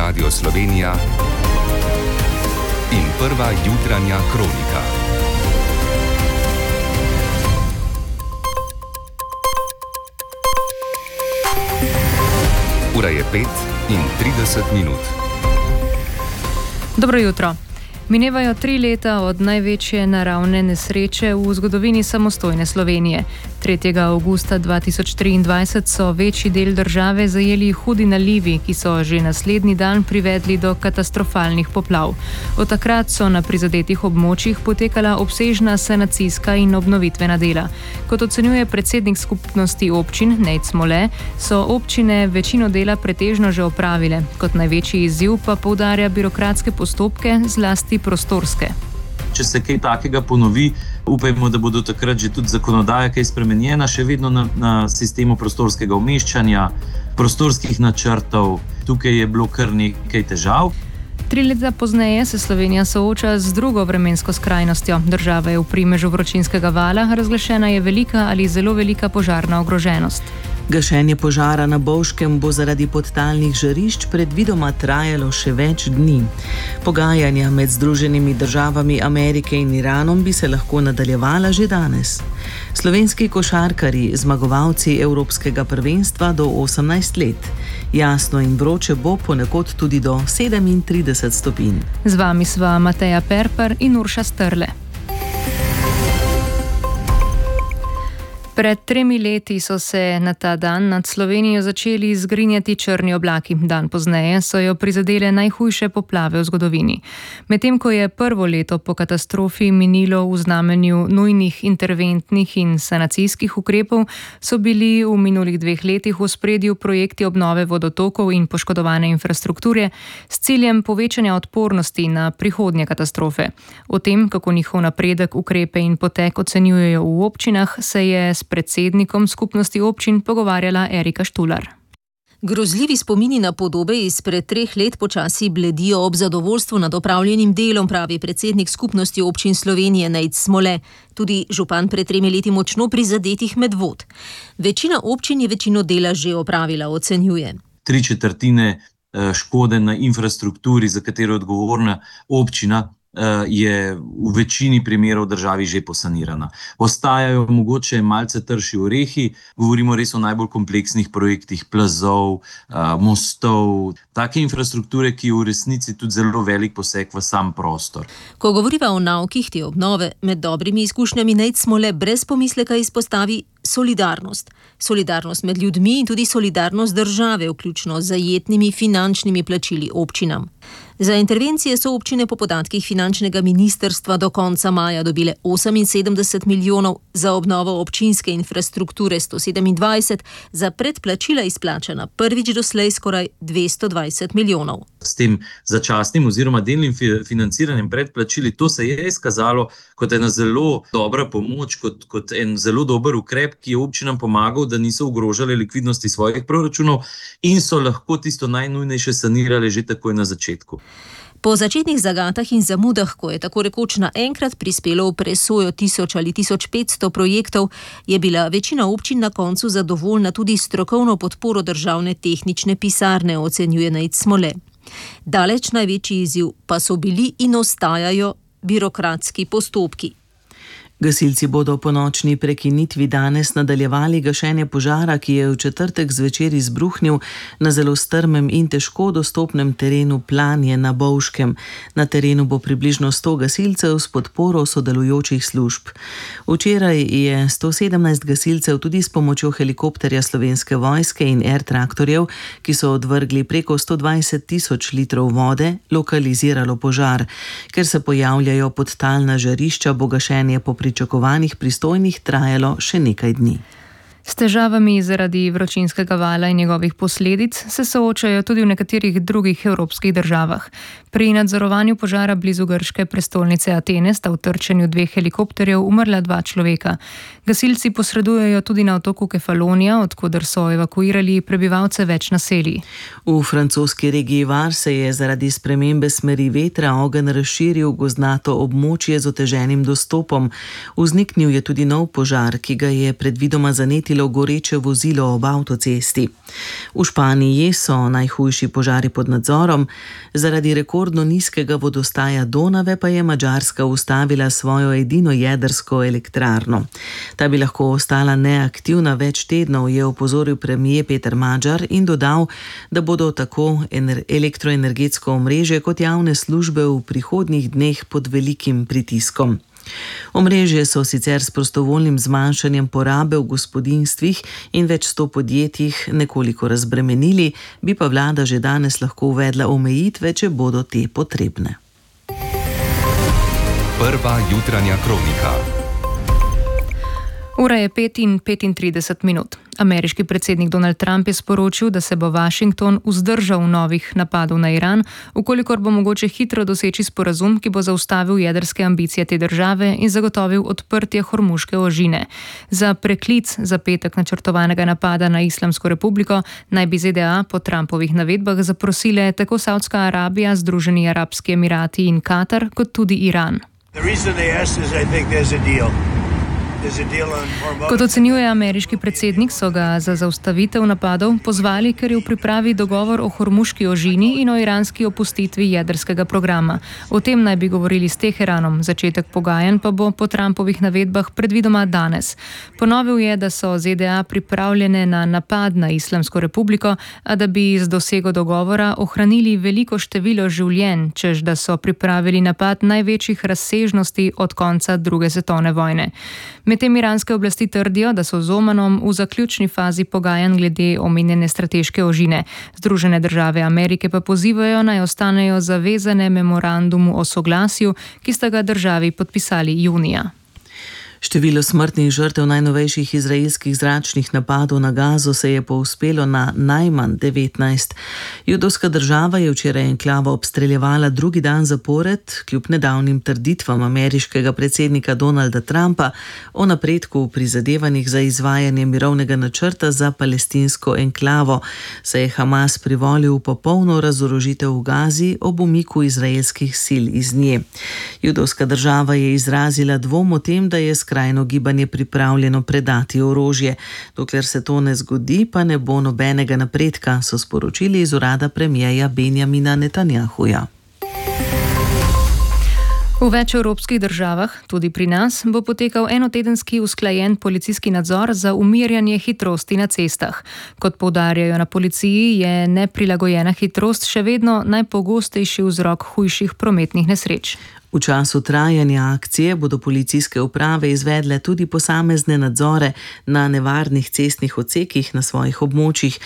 Radio Slovenija in prva jutranja kronika. Ura je 5:30. Dobro jutro. Minevajo 3 leta od največje naravne nesreče v zgodovini samostojne Slovenije. 3. avgusta 2023 so večji del države zajeli hudi nalivi, ki so že naslednji dan privedli do katastrofalnih poplav. Od takrat so na prizadetih območjih potekala obsežna sanacijska in obnovitvena dela. Kot ocenjuje predsednik skupnosti občin Nejc Smole, so občine večino dela pretežno že opravile. Kot največji izziv pa poudarja birokratske postopke, zlasti prostorske. Če se kaj takega ponovi, upajmo, da bodo takrat že tudi zakonodaja kaj spremenjena, še vedno na sistemu prostorskega umeščanja, prostorskih načrtov. Tukaj je bilo kar nekaj težav. 3 leta pozneje se Slovenija sooča z drugo vremensko skrajnostjo. Država je v primežu vročinskega vala, razglašena je velika ali zelo velika požarna ogroženost. Gašenje požara na Bovškem bo zaradi podtalnih žarišč predvidoma trajalo še več dni. Pogajanja med Združenimi državami Amerike in Iranom bi se lahko nadaljevala že danes. Slovenski košarkarji, zmagovalci Evropskega prvenstva do 18 let. Jasno in vroče bo, ponekod tudi do 37 stopinj. Z vami sva Mateja Perper in Urša Strle. Pred 3 leti so se na ta dan nad Slovenijo začeli zgrinjati črni oblaki. Dan pozneje so jo prizadele najhujše poplave v zgodovini. Medtem ko je prvo leto po katastrofi minilo v znamenju nujnih interventnih in sanacijskih ukrepov, so bili v minulih 2 letih v ospredju projekti obnove vodotokov in poškodovane infrastrukture s ciljem povečanja odpornosti na prihodnje katastrofe. O tem, kako njihov napredek, ukrepe in potek ocenjujejo v občinah, se je s predsednikom skupnosti občin pogovarjala Erika Štular. Grozljivi spomini na podobe izpred 3 let počasi bledijo ob zadovoljstvu nad opravljenim delom, pravi predsednik skupnosti občin Slovenije Nejc Smole. Tudi župan pred 3 leti močno prizadetih Medvod. Večina občin je večino dela že opravila, ocenjuje. 3/4 škode na infrastrukturi, za katero je odgovorna občina, je v večini primerov v državi že posanirana. Ostajajo mogoče malce trši orehi, govorimo res o najbolj kompleksnih projektih plazov, mostov, take infrastrukture, ki je v resnici tudi zelo velik poseg v sam prostor. Ko govoriva o naukih te obnove, med dobrimi izkušnjami Nejc Smole brez pomisleka izpostavi solidarnost. Solidarnost med ljudmi in tudi solidarnost države, vključno z zajetnimi finančnimi plačili občinam. Za intervencije so občine po podatkih finančnega ministrstva do konca maja dobile 78 milijonov, za obnovo občinske infrastrukture 127, za predplačila izplačana prvič doslej skoraj 220 milijonov. S tem začasnim oziroma delnim financiranjem predplačili, to se je izkazalo kot ena zelo dobra pomoč, kot en zelo dober ukrep, ki je občinam pomagal, da niso ogrožali likvidnosti svojih proračunov in so lahko tisto najnujnejše sanirali že takoj na začetku. Po začetnih zagatah in zamudah, ko je tako rekoč naenkrat prispelo v presojo 1000 ali 1500 projektov, je bila večina občin na koncu zadovoljna tudi s strokovno podporo državne tehnične pisarne, ocenjuje Nejc Smole. Daleč največji izziv pa so bili in ostajajo birokratski postopki. Gasilci bodo po nočni prekinitvi danes nadaljevali gašenje požara, ki je v četrtek zvečer izbruhnil na zelo strmem in težko dostopnem terenu Planje na Bovškem. Na terenu bo približno 100 gasilcev s podporo sodelujočih služb. Včeraj je 117 gasilcev tudi s pomočjo helikopterja Slovenske vojske in traktorjev, ki so odvrgli preko 120 tisoč litrov vode, lokaliziralo požar. Ker se pojavljajo podtalna žarišča, bo gašenje po pričakovanih pristojnih trajalo še nekaj dni. S težavami zaradi vročinskega vala in njegovih posledic se soočajo tudi v nekaterih drugih evropskih državah. Pri nadzorovanju požara blizu grške prestolnice Atene sta v trčenju 2 helikopterjev umrla 2 človeka. Gasilci posredujejo tudi na otoku Kefalonija, odkoder so evakuirali prebivalce več naselij. V francoski regiji Var se je zaradi spremembe smeri vetra ogenj razširil gozdnato območje z oteženim dostopom. Vzniknil je tudi nov požar, ki ga je predvidoma zanetilo zagorelo goreče vozilo ob avtocesti. V Španiji so najhujši požari pod nadzorom, zaradi rekordno nizkega vodostaja Donave pa je Madžarska ustavila svojo edino jedrsko elektrarno. Ta bi lahko ostala neaktivna več tednov, je opozoril premier Peter Magyar in dodal, da bodo tako elektroenergetsko omrežje kot javne službe v prihodnjih dneh pod velikim pritiskom. Omrežje so sicer s prostovoljnim zmanjšanjem porabe v gospodinjstvih in več 100 podjetjih nekoliko razbremenili, bi pa vlada že danes lahko uvedla omejitve, če bodo te potrebne. Prva jutranja kronika. Ura je 5:35. Ameriški predsednik Donald Trump je sporočil, da se bo Washington vzdržal novih napadov na Iran, ukolikor bo mogoče hitro doseči sporazum, ki bo zaustavil jedrske ambicije te države in zagotovil odprtje Hormuške ožine. Za preklic za petek načrtovanega napada na Islamsko republiko naj bi ZDA po Trumpovih navedbah zaprosile tako Saudska Arabija, Združeni arabski emirati in Katar, kot tudi Iran. Kot ocenjuje ameriški predsednik, so ga za zaustavitev napadov pozvali, ker je v pripravi dogovor o Hormuški ožini in o iranski opustitvi jedrskega programa. O tem naj bi govorili s Teheranom, začetek pogajanj pa bo po Trumpovih navedbah predvidoma danes. Ponovil je, da so ZDA pripravljene na napad na Islamsko republiko, a da bi z dosego dogovora ohranili veliko število življenj, čež da so pripravili napad največjih razsežnosti od konca druge svetovne vojne. Medtem iranske oblasti trdijo, da so z Omanom v zaključni fazi pogajanj glede omenjene strateške ožine. Združene države Amerike pa pozivajo, naj ostanejo zavezane memorandumu o soglasju, ki sta ga državi podpisali junija. Število smrtnih žrtev najnovejših izraelskih zračnih napadov na Gazo se je povzpelo na najmanj 19. Judovska država je včeraj enklavo obstreljevala drugi dan zapored, kljub nedavnim trditvam ameriškega predsednika Donalda Trumpa o napredku v prizadevanjih za izvajanje mirovnega načrta za palestinsko enklavo, saj je Hamas privolil v popolno razorožitev v Gazi ob umiku izraelskih sil iz nje. Judovska država je izrazila dvom o tem, da je skrajno gibanje pripravljeno predati orožje. Dokler se to ne zgodi, pa ne bo nobenega napredka, so sporočili iz urada premierja Benjamina Netanjahuja. V več evropskih državah, tudi pri nas, bo potekal enotedenski usklajen policijski nadzor za umirjanje hitrosti na cestah. Kot poudarjajo na policiji, je neprilagojena hitrost še vedno najpogostejši vzrok hujših prometnih nesreč. V času trajanja akcije bodo policijske uprave izvedle tudi posamezne nadzore na nevarnih cestnih odsekih na svojih območjih,